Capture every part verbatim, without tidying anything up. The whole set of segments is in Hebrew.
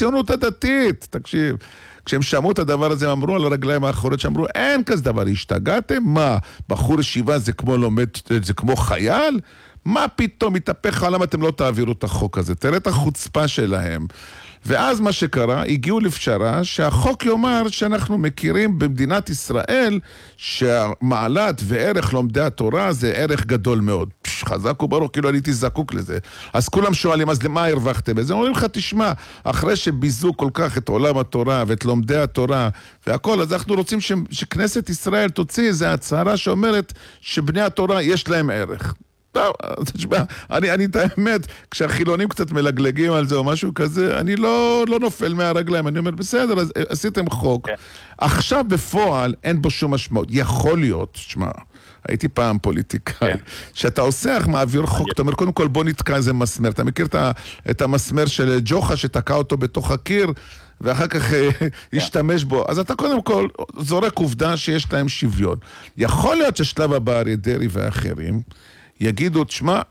הציונות הדתית, תקשיב. כשהם שמעו את הדבר הזה, הם אמרו על הרגליים האחוריות, שאמרו, אין כזה דבר, השתגעתם? מה, בחור ישיבה זה כמו לומד, זה כמו חייל? מה פתאום מתהפך העולם, אתם לא תעבירו את החוק הזה? תראה את החוצפה שלהם. ואז מה שקרה, הגיעו לפשרה שהחוק יאמר שאנחנו מכירים במדינת ישראל שהמעלת וערך לומדי התורה זה ערך גדול מאוד. פש, חזק וברוך, כאילו אני הייתי זקוק לזה. אז כולם שואלים, אז למה הרווחתם? אז הם אומרים לך, תשמע, אחרי שביזו כל כך את עולם התורה ואת לומדי התורה והכל, אז אנחנו רוצים ש... שכנסת ישראל תוציא איזו הצהרה שאומרת שבני התורה יש להם ערך. לא, תשמע, אני, אני את האמת, כשהחילונים קצת מלגלגים על זה או משהו כזה, אני לא, לא נופל מהרגליים, אני אומר, בסדר, אז עשיתם חוק. Okay. עכשיו בפועל אין בו שום משמעות. יכול להיות, תשמע, הייתי פעם פוליטיקאי, okay. שאתה עושה, מעביר חוק, okay. אתה אומר, קודם כל בוא נתקע איזה מסמר. אתה מכיר את, את המסמר של ג'וחה שתקע אותו בתוך הקיר, ואחר כך ישתמש בו. אז אתה קודם כל זורק עובדה שיש להם שוויון. יכול להיות ששלב הבא אריה דרעי ואחרים, יגידו, תשמע,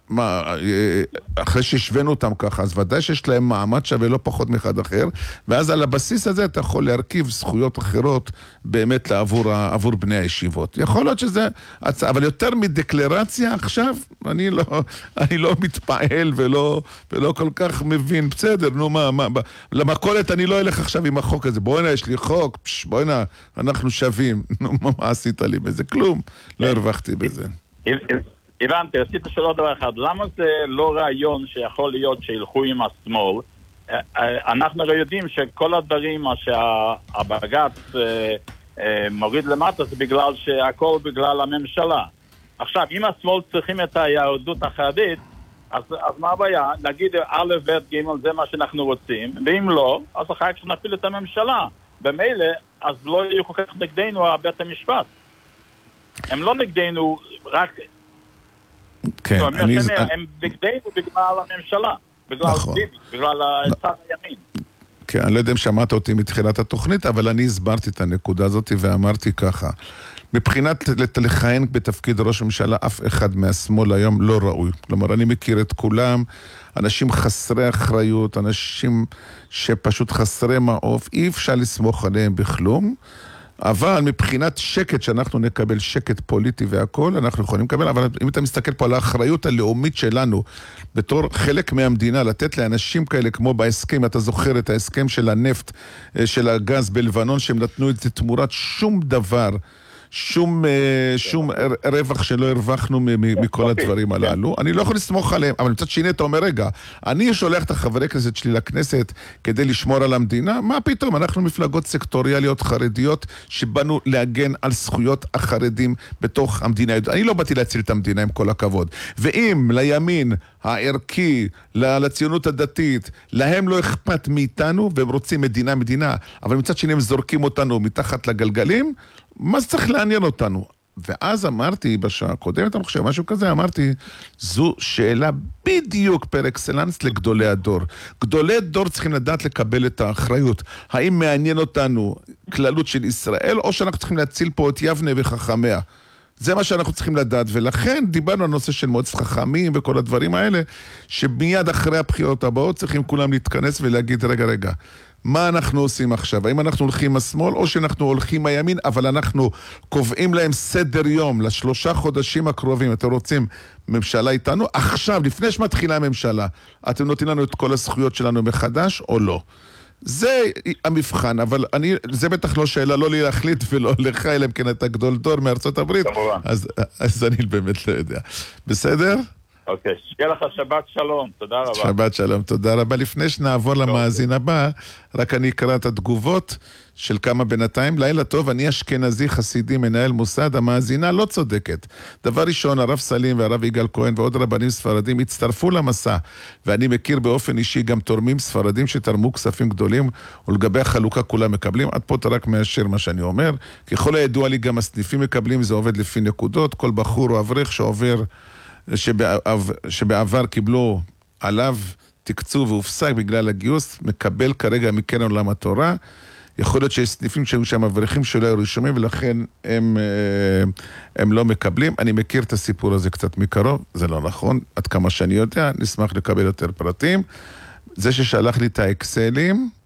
אחרי שהשווינו אותם ככה, אז ודאי שיש להם מעמד שווה לא פחות מאחד אחר, ואז על הבסיס הזה אתה יכול להרכיב זכויות אחרות באמת לעבור, עבור בני הישיבות. יכול להיות שזה, אבל יותר מדקלרציה עכשיו, אני לא, אני לא מתפעל ולא, ולא כל כך מבין. בסדר, נו מה, מה, למכולת אני לא אלך עכשיו עם החוק הזה. בואי נה, יש לי חוק, פש, בואי נה, אנחנו שווים. נו, מה עשית לי בזה? כלום. לא הרווחתי בזה. הבנתי, רציתי לשאול דבר אחד, למה זה לא רעיון שיכול להיות שילכו עם השמאל? אנחנו הרי יודעים שכל הדברים שהבג"ץ מוריד למטה זה בגלל שהכל בגלל הממשלה. עכשיו, אם השמאל צריכים את היהדות החרדית, אז, אז מה הבעיה? נגיד א' ב' ג' זה מה שאנחנו רוצים, ואם לא, אז אחר כך נפיל את הממשלה. במילא, אז לא יהיו כל כך נגדנו בית המשפט. הם לא נגדנו רק... כן, אני... הם נגדנו בגלל הממשלה, בגלל ביבי, בגלל צד הימין. כן, אני לא יודע אם שמעת אותי מתחילת התוכנית, אבל אני הסברתי את הנקודה הזאת ואמרתי ככה. מבחינת לכהן בתפקיד ראש הממשלה, אף אחד מהשמאל היום לא ראוי. כלומר, אני מכיר את כולם, אנשים חסרי אחריות, אנשים שפשוט חסרי מעוף, אי אפשר לסמוך עליהם בכלום, אבל מבחינת שקט, שאנחנו נקבל שקט פוליטי והכל, אנחנו יכולים לקבל, אבל אם אתה מסתכל פה על האחריות הלאומית שלנו, בתור חלק מהמדינה, לתת לאנשים כאלה, כמו בהסכם, אתה זוכר את ההסכם של הנפט, של הגז בלבנון, שהם נתנו את זה תמורת שום דבר, שום, שום רווח שלא הרווחנו מכל הדברים הללו. אני לא יכול לסמוך עליהם, אבל מצד שני אתה אומר, רגע, אני שולח את החברי כנסת שלי לכנסת כדי לשמור על המדינה, מה פתאום? אנחנו מפלגות סקטוריאליות חרדיות שבאנו להגן על זכויות החרדים בתוך המדינה. אני לא באתי להציל את המדינה עם כל הכבוד. ואם לימין הערכי, לציונות הדתית, להם לא אכפת מאיתנו והם רוצים מדינה מדינה, אבל מצד שני הם זורקים אותנו מתחת לגלגלים, מה זה צריך לעניין אותנו? ואז אמרתי, בשעה הקודמת, אני חושב, משהו כזה, אמרתי, זו שאלה בדיוק פר אקסלנס לגדולי הדור. גדולי דור צריכים לדעת לקבל את האחריות. האם מעניין אותנו כללות של ישראל, או שאנחנו צריכים להציל פה את יבנה וחכמיה? זה מה שאנחנו צריכים לדעת, ולכן דיברנו על נושא של מועצת חכמים וכל הדברים האלה, שמיד אחרי הבחירות הבאות צריכים כולם להתכנס ולהגיד, רגע, רגע, מה אנחנו עושים עכשיו? האם אנחנו הולכים השמאל או שאנחנו הולכים הימין, אבל אנחנו קובעים להם סדר יום לשלושה חודשים הקרובים. אתם רוצים ממשלה איתנו? עכשיו, לפני שמתחילה הממשלה, אתם נותנים לנו את כל הזכויות שלנו מחדש או לא? זה המבחן, אבל אני, זה בטח לא שאלה, לא לי להחליט ולא לך, אלא אם כן אתה גדול דור מארצות הברית, אז, אז אני באמת לא יודע. בסדר? אוקיי, שיהיה לך שבת שלום, תודה רבה. שבת שלום, תודה רבה. לפני שנעבור למאזין הבא, רק אני אקרא את התגובות של כמה בינתיים. לילה טוב, אני אשכנזי חסידי מנהל מוסד, המאזינה לא צודקת. דבר ראשון, הרב סלים והרב יגאל כהן ועוד רבנים ספרדים הצטרפו למסע, ואני מכיר באופן אישי גם תורמים ספרדים שתרמו כספים גדולים, ולגבי החלוקה כולם מקבלים. עד פה אתה רק מאשר מה שאני אומר. ככל הידוע לי גם הסניפים מקבלים, זה עובד לפי נקודות. כל בחור או אברך שעובר שבעבר, שבעבר קיבלו עליו תקצוב והופסק בגלל הגיוס, מקבל כרגע מכן עולם התורה. יכול להיות שיש סניפים שהיו שם אברכים שלא היו רשומים, ולכן הם, הם לא מקבלים. אני מכיר את הסיפור הזה קצת מקרוב, זה לא נכון, עד כמה שאני יודע, נשמח לקבל יותר פרטים. זה ששלח לי את האקסלים,